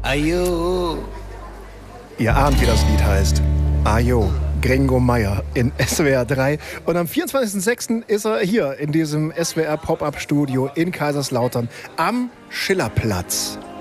Ajo. Ihr ahnt, wie das Lied heißt. Ajo, Gringo Meier in SWR 3. Und am 24.06. ist er hier in diesem SWR Pop-Up-Studio in Kaiserslautern am Schillerplatz.